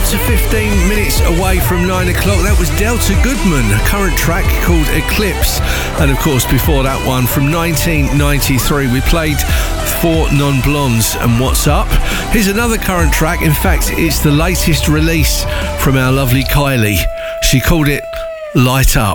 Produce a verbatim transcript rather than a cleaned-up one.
to fifteen minutes away from nine o'clock. That was Delta Goodman, a current track called Eclipse. And of course, before that one, from nineteen ninety-three, we played Four Non-Blondes and What's Up. Here's another current track. In fact, it's the latest release from our lovely Kylie. She called it Light Up.